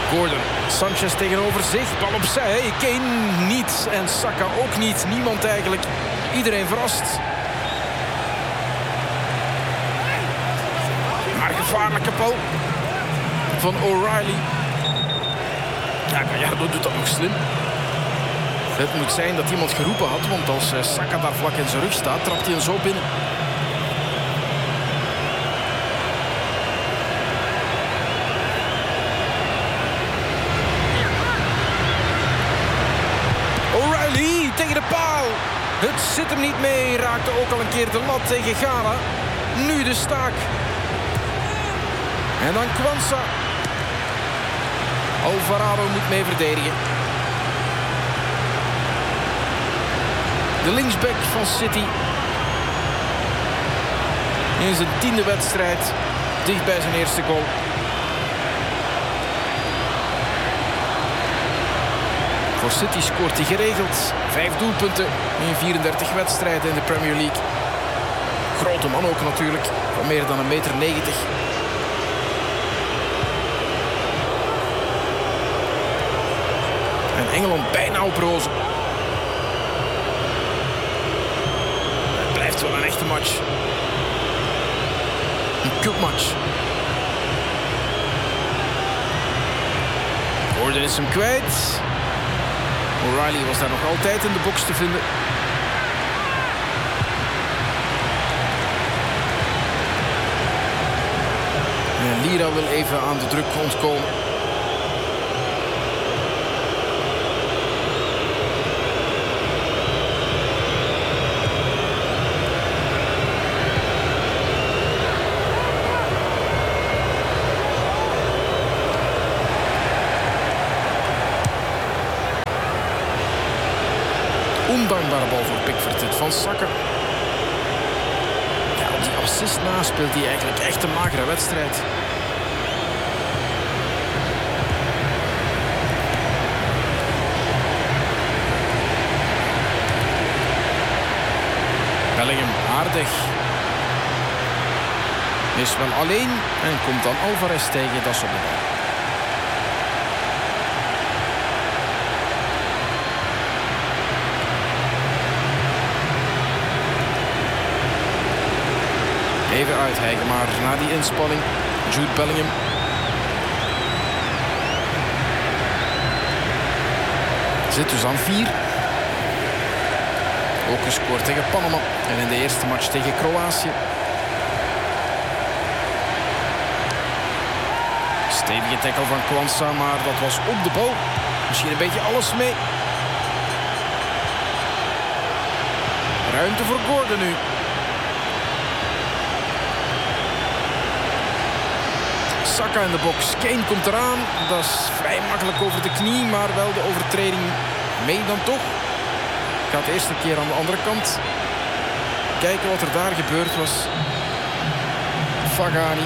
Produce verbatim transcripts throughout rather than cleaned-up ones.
Gordon, Sanchez tegenover zich, bal opzij. Kane niet en Saka ook niet. Niemand eigenlijk. Iedereen verrast. Maar gevaarlijke bal van O'Reilly. Ja, Gallardo doet dat nog slim. Het moet zijn dat iemand geroepen had, want als Saka daar vlak in zijn rug staat, trapt hij hem zo binnen. O'Reilly tegen de paal. Het zit hem niet mee. Raakte ook al een keer de lat tegen Gala. Nu de Staak. En dan Kwanza. Alvarado moet mee verdedigen. De linksback van City. In zijn tiende wedstrijd. Dicht bij zijn eerste goal. Voor City scoort hij geregeld. Vijf doelpunten in vierendertig wedstrijden in de Premier League. Grote man ook natuurlijk. Van meer dan een meter negentig. En Engeland bijna op rozen. Het blijft wel een echte match. Een cupmatch. Gordon is hem kwijt. O'Reilly was daar nog altijd in de box te vinden. En Lira wil even aan de druk ontkomen. Ondankbare bal voor Pickford, dit van Saka. Ja, op die assist na speelt hij eigenlijk echt een magere wedstrijd. Bellingham aardig. Is wel alleen en komt dan Alvarez tegen, dat is op de bal. Even uithijgen, maar na die inspanning Jude Bellingham. Zit dus aan vier. Ook gescoord tegen Panama. En in de eerste match tegen Kroatië. Stevige tackle van Kwanza, maar dat was op de bal. Misschien een beetje alles mee. Ruimte voor Gordon nu. Saka in de box. Kane komt eraan. Dat is vrij makkelijk over de knie, maar wel de overtreding mee dan toch. Gaat de eerste keer aan de andere kant. Kijken wat er daar gebeurd was. Fagani.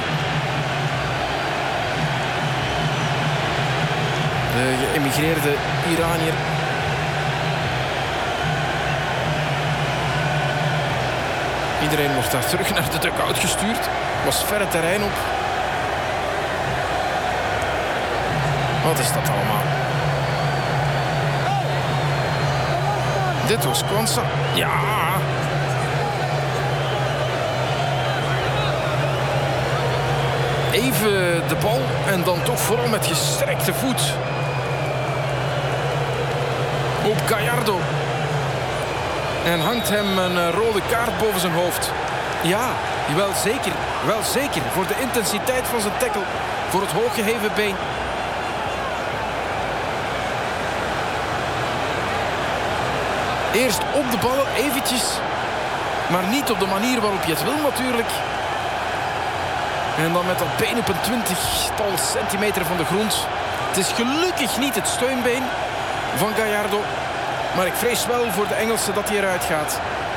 De geëmigreerde Iranier. Iedereen wordt daar terug naar de dugout gestuurd. Was verre terrein op. Wat is dat allemaal? Dit was Kwanza. Ja. Even de bal en dan toch vooral met gestrekte voet. Op Gallardo. En hangt hem een rode kaart boven zijn hoofd. Ja, wel zeker. Wel zeker. Voor de intensiteit van zijn tackle. Voor het hooggeheven been. Eerst op de bal, eventjes. Maar niet op de manier waarop je het wil natuurlijk. En dan met dat been op een twintigtal centimeter van de grond. Het is gelukkig niet het steunbeen van Gallardo. Maar ik vrees wel voor de Engelsen dat hij eruit gaat.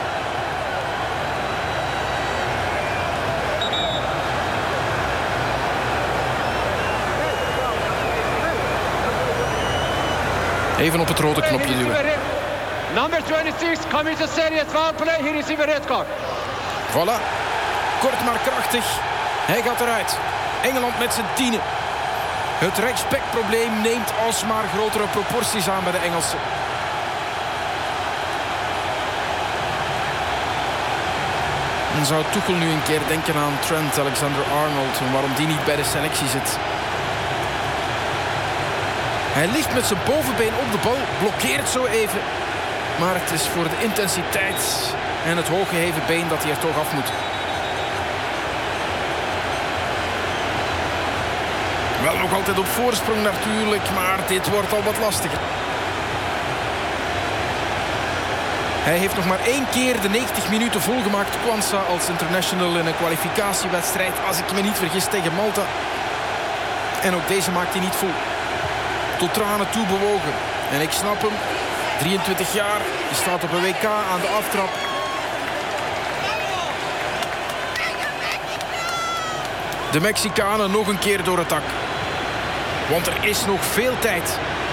Even op het rode knopje duwen. Number twenty-six, coming to serious foul play. Here is a red card. Voilà. Kort maar krachtig. Hij gaat eruit. Engeland met zijn tienen. Het rechtsbackprobleem neemt alsmaar grotere proporties aan bij de Engelsen. Dan zou Tuchel nu een keer denken aan Trent Alexander-Arnold en waarom die niet bij de selectie zit. Hij ligt met zijn bovenbeen op de bal, blokkeert zo even. Maar het is voor de intensiteit en het hooggeheven been dat hij er toch af moet. Wel nog altijd op voorsprong natuurlijk, maar dit wordt al wat lastiger. Hij heeft nog maar één keer de negentig minuten volgemaakt, Quansah, als international in een kwalificatiewedstrijd. Als ik me niet vergis tegen Malta. En ook deze maakt hij niet vol. Tot tranen toe bewogen. En ik snap hem. drieëntwintig jaar, hij staat op een W K aan de aftrap. De Mexicanen nog een keer door het dak. Want er is nog veel tijd.